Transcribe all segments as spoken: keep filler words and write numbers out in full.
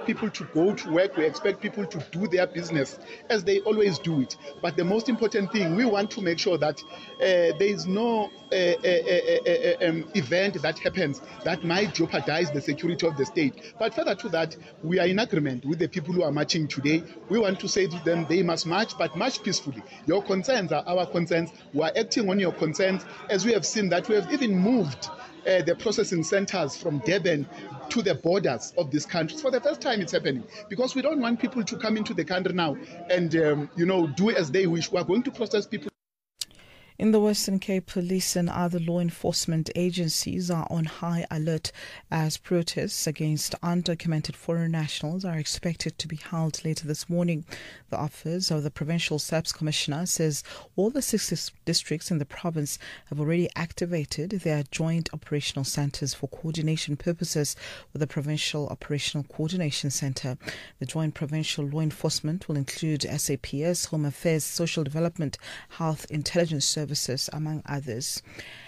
expect people to go to work. We expect people to do their business as they always do it. But the most important thing, we want to make sure that uh, there is no uh, uh, uh, uh, um, event that happens that might jeopardize the security of the state. But further to that, we are in agreement with the people who are marching today. We want to say to them they must march, but march peacefully. Your concerns are our concerns. We are acting on your concerns, as we have seen that we have even moved uh, the processing centers from Durban to the borders of this country. For the first time it's happening, because we don't want people to come into the country now and um, you know, do as they wish. We are going to process people. In the Western Cape, police and other law enforcement agencies are on high alert as protests against undocumented foreign nationals are expected to be held later this morning. The office of the Provincial SAPS Commissioner says all the six districts in the province have already activated their joint operational centres for coordination purposes with the Provincial Operational Coordination Centre. The joint provincial law enforcement will include S A P S, Home Affairs, Social Development, Health, Intelligence Services, Services, among others.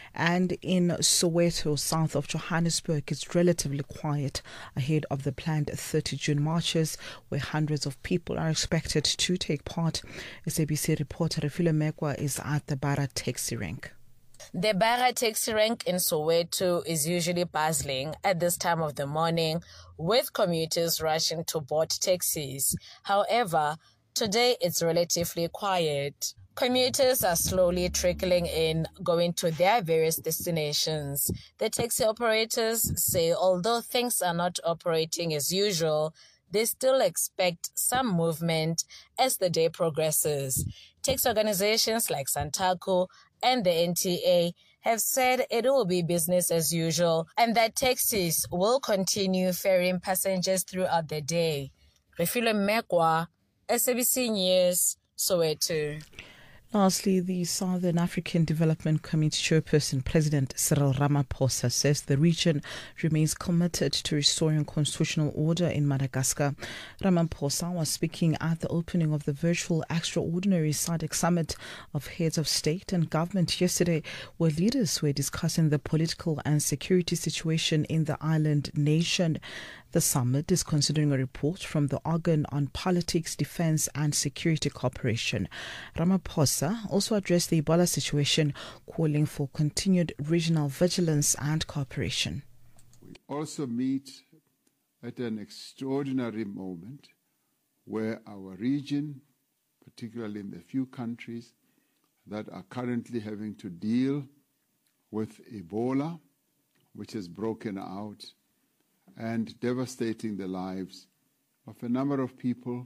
And in Soweto, south of Johannesburg, it's relatively quiet ahead of the planned thirtieth of June marches, where hundreds of people are expected to take part. S A B C reporter Refilwe Mekwa is at the Bara taxi rank. The Bara taxi rank in Soweto is usually bustling at this time of the morning, with commuters rushing to board taxis. However, today it's relatively quiet. Commuters are slowly trickling in, going to their various destinations. The taxi operators say although things are not operating as usual, they still expect some movement as the day progresses. Taxi organizations like Santaco and the N T A have said it will be business as usual and that taxis will continue ferrying passengers throughout the day. Refilwe Mekwa, S A B C News, Soweto. Lastly, the Southern African Development Committee chairperson, President Cyril Ramaphosa, says the region remains committed to restoring constitutional order in Madagascar. Ramaphosa was speaking at the opening of the virtual extraordinary S A D C summit of heads of state and government yesterday, where leaders were discussing the political and security situation in the island nation. The summit is considering a report from the organ on politics, defense and security cooperation. Ramaphosa also addressed the Ebola situation, calling for continued regional vigilance and cooperation. We also meet at an extraordinary moment where our region, particularly in the few countries that are currently having to deal with Ebola, which has broken out and devastating the lives of a number of people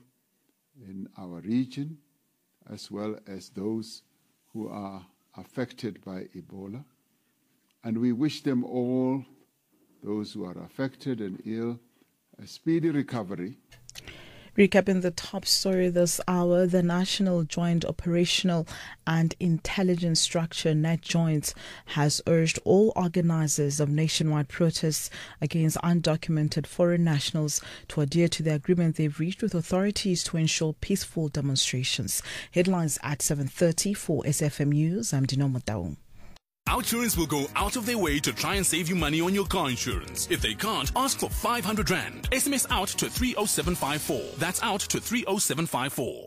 in our region, as well as those who are affected by Ebola. And we wish them all, those who are affected and ill, a speedy recovery. Recapping the top story this hour, the National Joint Operational and Intelligence Structure, NETJOINT, has urged all organizers of nationwide protests against undocumented foreign nationals to adhere to the agreement they've reached with authorities to ensure peaceful demonstrations. Headlines at seven thirty for S F M News. I'm Dino Motau. OUTsurance will go out of their way to try and save you money on your car insurance. If they can't, ask for five hundred rand. S M S out to three oh seven five four. That's out to three oh seven five four.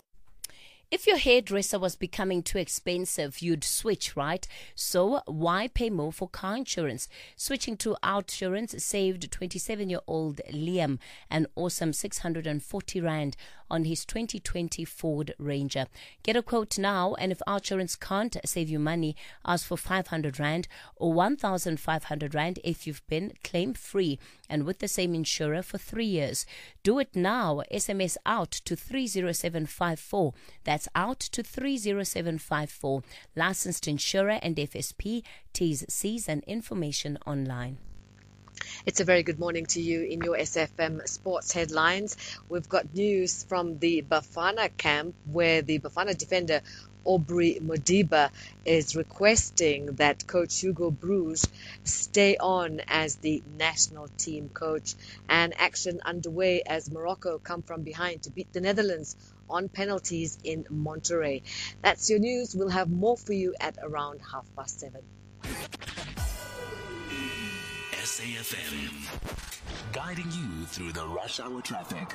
If your hairdresser was becoming too expensive, you'd switch, right? So why pay more for car insurance? Switching to OUTsurance saved twenty-seven-year-old Liam an awesome six hundred forty rand on his twenty twenty Ford Ranger. Get a quote now, and if OUTsurance can't save you money, ask for five hundred rand or one thousand five hundred rand if you've been claim-free and with the same insurer for three years. Do it now. S M S out to three oh seven five four. That's out to three oh seven five four. Licensed insurer and F S P. T's, C's and information online. It's a very good morning to you in your S F M sports headlines. We've got news from the Bafana camp, where the Bafana defender Aubrey Modiba is requesting that coach Hugo Broos stay on as the national team coach. And action underway as Morocco come from behind to beat the Netherlands on penalties in Monterrey. That's your news. We'll have more for you at around half past seven. S A F M, guiding you through the rush hour traffic.